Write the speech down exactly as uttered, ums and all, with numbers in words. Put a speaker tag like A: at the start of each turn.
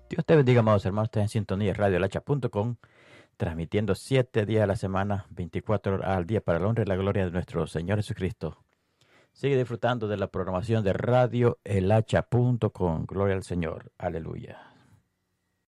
A: Dios te bendiga, amados hermanos. Estás en sintonía radio el hacha punto com, transmitiendo siete días a la semana, veinticuatro horas al día, para la honra y la gloria de nuestro Señor Jesucristo. Sigue disfrutando de la programación de radio el hacha punto com. Gloria al Señor. Aleluya.